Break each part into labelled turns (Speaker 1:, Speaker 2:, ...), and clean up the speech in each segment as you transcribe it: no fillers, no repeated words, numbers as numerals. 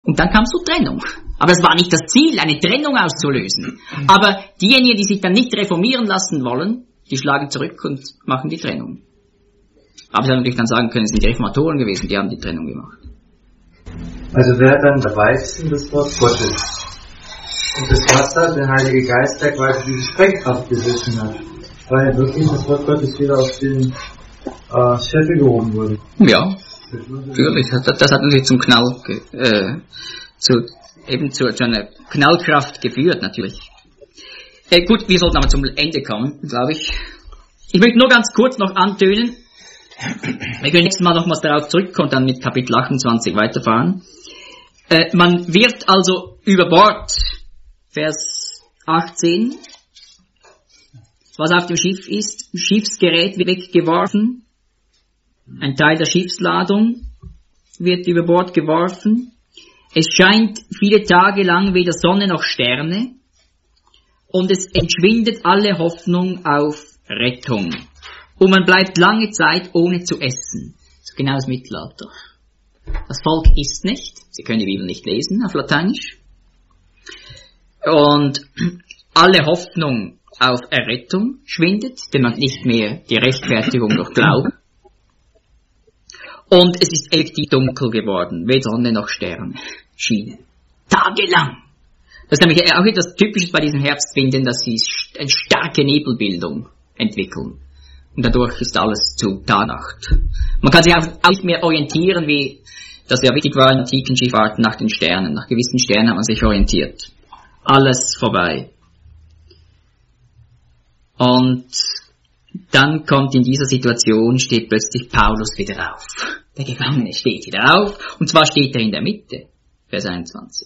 Speaker 1: Und dann kam es zur Trennung. Aber es war nicht das Ziel, eine Trennung auszulösen. Aber diejenigen, die sich dann nicht reformieren lassen wollen, die schlagen zurück und machen die Trennung. Aber sie haben natürlich dann sagen können, es sind die Reformatoren gewesen, die haben die Trennung gemacht.
Speaker 2: Also wäre dann der Weizen das Wort Gottes. Und das Wasser, der Heilige Geist, der quasi diese Sprengkraft besessen hat. Weil ja wirklich das Wort Gottes wieder auf den Scheffel gehoben wurde.
Speaker 1: Ja, natürlich. Das hat natürlich zum Knall, zu einer Knallkraft geführt, natürlich. Gut, wir sollten aber zum Ende kommen, glaube ich. Ich möchte nur ganz kurz noch antönen, wir können nächstes Mal nochmals darauf zurückkommen und dann mit Kapitel 28 weiterfahren. Man wird also über Bord, Vers 18, was auf dem Schiff ist, Schiffsgerät wird weggeworfen, ein Teil der Schiffsladung wird über Bord geworfen, es scheint viele Tage lang weder Sonne noch Sterne und es entschwindet alle Hoffnung auf Rettung. Und man bleibt lange Zeit ohne zu essen. So genau das Mittelalter. Das Volk isst nicht. Sie können die Bibel nicht lesen auf Lateinisch. Und alle Hoffnung auf Errettung schwindet, denn man hat nicht mehr die Rechtfertigung durch Glauben. Und es ist effektiv dunkel geworden. Weder Sonne noch Sterne schienen. Tagelang. Das ist nämlich auch etwas Typisches bei diesen Herbstwinden, dass sie eine starke Nebelbildung entwickeln. Und dadurch ist alles zu Tagnacht. Man kann sich auch nicht mehr orientieren, wie das ja wichtig war in antiken Schifffahrten nach den Sternen. Nach gewissen Sternen hat man sich orientiert. Alles vorbei. Und dann kommt in dieser Situation, steht plötzlich Paulus wieder auf. Der Gefangene steht wieder auf, und zwar steht er in der Mitte. Vers 21.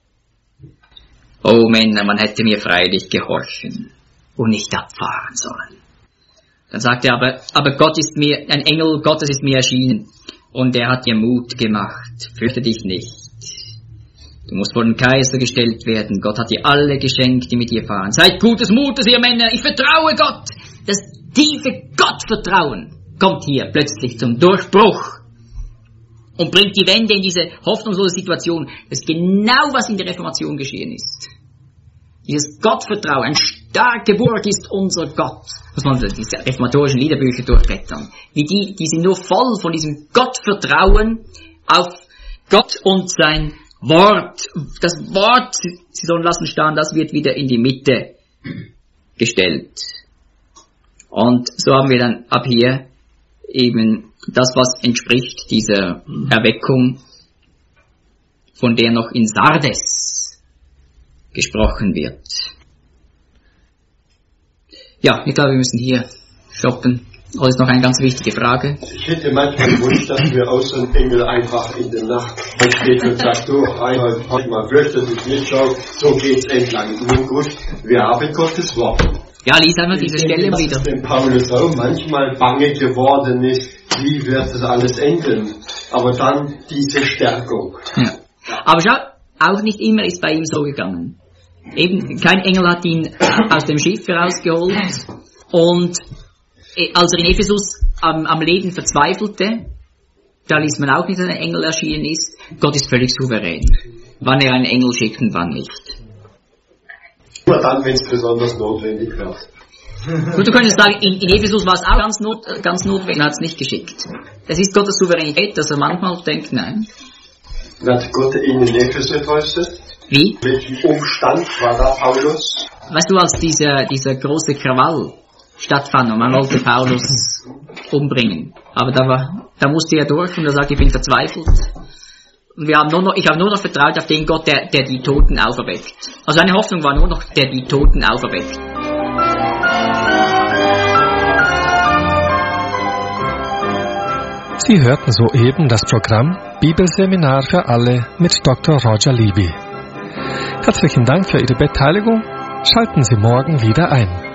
Speaker 1: O Männer, man hätte mir freilich gehorchen und nicht abfahren sollen. Dann sagt er aber Gott ist mir, ein Engel Gottes ist mir erschienen und er hat dir Mut gemacht. Fürchte dich nicht. Du musst vor den Kaiser gestellt werden. Gott hat dir alle geschenkt, die mit dir fahren. Seid gutes Mutes, ihr Männer. Ich vertraue Gott. Das tiefe Gottvertrauen kommt hier plötzlich zum Durchbruch und bringt die Wende in diese hoffnungslose Situation. Das ist genau, was in der Reformation geschehen ist. Dieses Gottvertrauen, eine starke Burg ist unser Gott. Muss man diese reformatorischen Liederbücher durchblättern. Wie die sind nur voll von diesem Gottvertrauen auf Gott und sein Wort. Das Wort, sie sollen lassen stehen, das wird wieder in die Mitte gestellt. Und so haben wir dann ab hier eben das, was entspricht dieser Erweckung, von der noch in Sardes gesprochen wird. Ja, ich glaube, wir müssen hier stoppen. Das ist noch eine ganz wichtige Frage.
Speaker 3: Ich hätte manchmal den Wunsch, dass wir auch so einen Engel einfach in der Nacht steht und sagt, du, heute mal fürchte dich nicht, so geht's entlang. Nun gut, wir haben Gottes Wort.
Speaker 1: Ja, lies einmal diese Stelle wieder.
Speaker 3: Dass dem Paulus auch manchmal bange geworden ist, wie wird das alles enden? Aber dann diese Stärkung.
Speaker 1: Ja. Aber schau, auch nicht immer ist bei ihm so gegangen. Eben, kein Engel hat ihn aus dem Schiff herausgeholt und als er in Ephesus am Leben verzweifelte, da liest man auch nicht, dass ein Engel erschienen ist. Gott ist völlig souverän, wann er einen Engel schickt und wann nicht.
Speaker 3: Nur dann, wenn es besonders notwendig wird.
Speaker 1: Gut, du könntest sagen, in Ephesus war es auch ganz notwendig, er hat es nicht geschickt. Das ist Gottes Souveränität, dass er manchmal denkt, nein.
Speaker 3: Hat Gott ihn in Ephesus entrüstet?
Speaker 1: Wie?
Speaker 3: Welchen Umstand war da Paulus?
Speaker 1: Weißt du, als dieser große Krawall stattfand und man wollte Paulus umbringen. Aber da musste er durch und er sagt, ich bin verzweifelt. Und ich habe nur noch vertraut auf den Gott, der die Toten auferweckt. Also seine Hoffnung war nur noch, der die Toten auferweckt.
Speaker 4: Sie hörten soeben das Programm Bibelseminar für alle mit Dr. Roger Libby. Herzlichen Dank für Ihre Beteiligung. Schalten Sie morgen wieder ein.